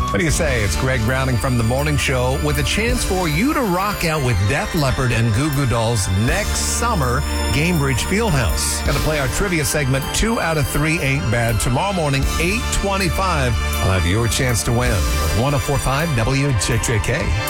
What do you say? It's Greg Browning from The Morning Show with a chance for you to rock out with Def Leppard and Goo Goo Dolls next summer, Gamebridge Fieldhouse. Got to play our trivia segment, 2 out of 3 ain't bad. Tomorrow morning, 8:25, I'll have your chance to win. 104.5 WJJK.